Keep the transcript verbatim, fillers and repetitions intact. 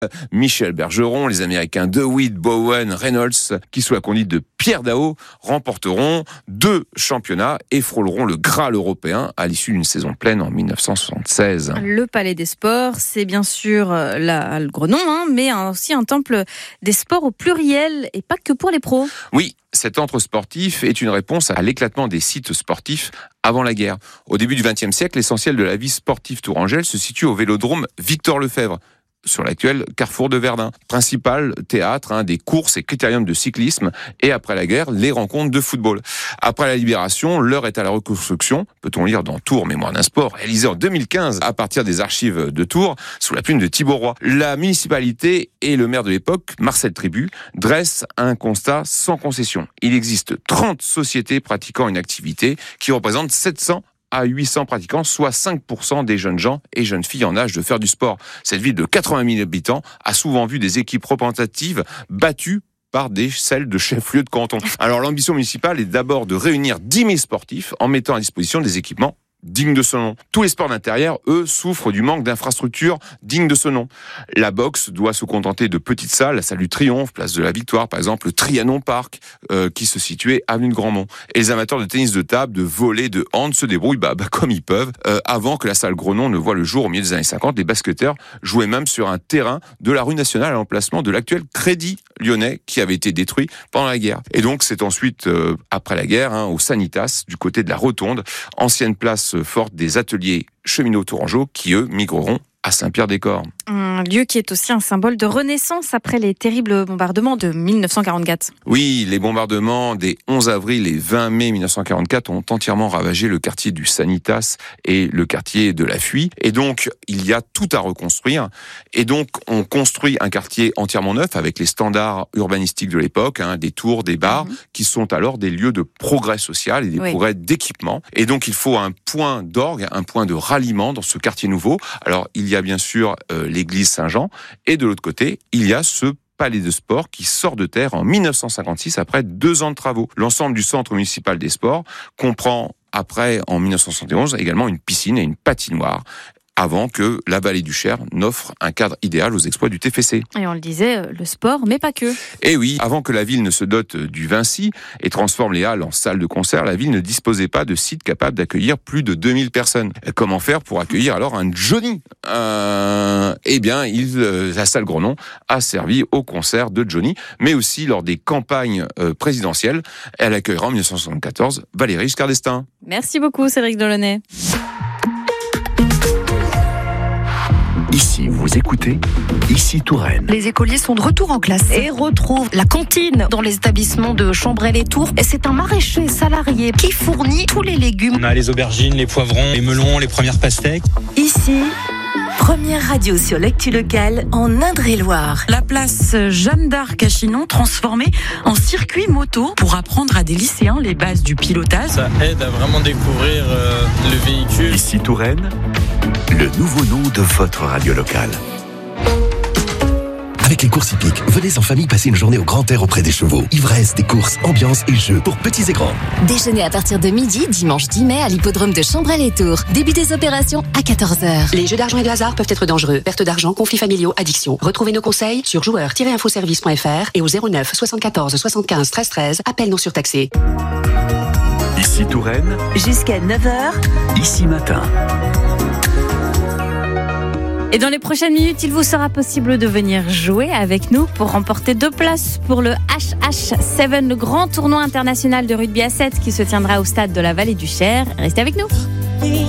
Michel Bergeron, les Américains DeWitt, Bowen, Reynolds, qui sous la conduite de Pierre Daho, remporteront deux championnats et frôleront le Graal européen à l'issue d'une saison pleine en dix-neuf cent soixante-seize. Le Palais des Sports, c'est bien sûr la, le gros nom, hein, mais aussi un temple des sports au pluriel et pas que pour les pros. Oui. Cet antre sportif est une réponse à l'éclatement des sites sportifs avant la guerre. Au début du vingtième siècle, l'essentiel de la vie sportive tourangelle se situe au vélodrome Victor Lefebvre, sur l'actuel carrefour de Verdun. Principal théâtre hein, des courses et critériums de cyclisme, et après la guerre, les rencontres de football. Après la libération, l'heure est à la reconstruction, peut-on lire dans Tours, Mémoire d'un sport, réalisé en deux mille quinze à partir des archives de Tours, sous la plume de Thibaut Roy. La municipalité et le maire de l'époque, Marcel Tribu, dressent un constat sans concession. Il existe trente sociétés pratiquant une activité qui représente sept cents à huit cents pratiquants, soit cinq pour cent des jeunes gens et jeunes filles en âge de faire du sport. Cette ville de quatre-vingt mille habitants a souvent vu des équipes représentatives battues par des celles de chefs-lieux de canton. Alors l'ambition municipale est d'abord de réunir dix mille sportifs en mettant à disposition des équipements dignes de ce nom. Tous les sports d'intérieur, eux, souffrent du manque d'infrastructures dignes de ce nom. La boxe doit se contenter de petites salles, la salle du Triomphe, place de la Victoire, par exemple, le Trianon Park, euh, qui se situait avenue de Grandmont. Et les amateurs de tennis de table, de volley, de hand se débrouillent bah, bah, comme ils peuvent. Euh, avant que la salle Grenon ne voit le jour au milieu des années cinquante, les basketteurs jouaient même sur un terrain de la rue nationale à l'emplacement de l'actuel Crédit Lyonnais, qui avait été détruit pendant la guerre. Et donc, c'est ensuite, euh, après la guerre, hein, au Sanitas, du côté de la Rotonde, ancienne place forte des ateliers cheminots tourangeaux qui, eux, migreront à Saint-Pierre-des-Corps. Un lieu qui est aussi un symbole de renaissance après les terribles bombardements de dix-neuf cent quarante-quatre. Oui, les bombardements des onze avril et vingt mai dix-neuf cent quarante-quatre ont entièrement ravagé le quartier du Sanitas et le quartier de la Fuie. Et donc, il y a tout à reconstruire. Et donc, on construit un quartier entièrement neuf avec les standards urbanistiques de l'époque, hein, des tours, des bars, mmh. qui sont alors des lieux de progrès social et des oui. progrès d'équipement. Et donc, il faut un point d'orgue, un point de ralliement dans ce quartier nouveau. Alors, il y a bien sûr euh, l'église Saint-Jean, et de l'autre côté, il y a ce palais de sport qui sort de terre en dix-neuf cent cinquante-six après deux ans de travaux. L'ensemble du centre municipal des sports comprend après, en dix-neuf cent soixante et onze, également une piscine et une patinoire, avant que la vallée du Cher n'offre un cadre idéal aux exploits du T F C. Et on le disait, le sport, mais pas que. Et oui, avant que la ville ne se dote du Vinci et transforme les halles en salles de concert, la ville ne disposait pas de site capable d'accueillir plus de deux mille personnes. Comment faire pour accueillir alors un Johnny ? euh, Eh bien, il, la salle Grenon a servi au concert de Johnny, mais aussi lors des campagnes euh, présidentielles. Elle accueillera en dix-neuf cent soixante-quatorze Valéry Giscard d'Estaing. Merci beaucoup, Cédric Delaunay. Ici, vous écoutez Ici Touraine. Les écoliers sont de retour en classe et retrouvent la cantine dans les établissements de Chambray-les-Tours. Et c'est un maraîcher salarié qui fournit tous les légumes. On a les aubergines, les poivrons, les melons, les premières pastèques. Ici, première radio sur l'actu locale en Indre-et-Loire. La place Jeanne d'Arc à Chinon transformée en circuit moto pour apprendre à des lycéens les bases du pilotage. Ça aide à vraiment découvrir euh, le véhicule. Ici Touraine, le nouveau nom de votre radio locale. Avec les courses hippiques, venez en famille passer une journée au grand air auprès des chevaux. Ivresse, des courses, ambiance et jeux pour petits et grands. Déjeuner à partir de midi, dimanche dix mai, à l'hippodrome de Chambray-les-Tours. Début des opérations à quatorze heures. Les jeux d'argent et de hasard peuvent être dangereux. Perte d'argent, conflits familiaux, addiction. Retrouvez nos conseils sur joueurs tiret infoservice point f r et au zéro neuf soixante-quatorze soixante-quinze treize treize. Appel non surtaxé. Ici Touraine. Jusqu'à neuf heures. Ici Matin. Et dans les prochaines minutes, il vous sera possible de venir jouer avec nous pour remporter deux places pour le H H sept, le grand tournoi international de rugby à sept qui se tiendra au stade de la Vallée du Cher. Restez avec nous.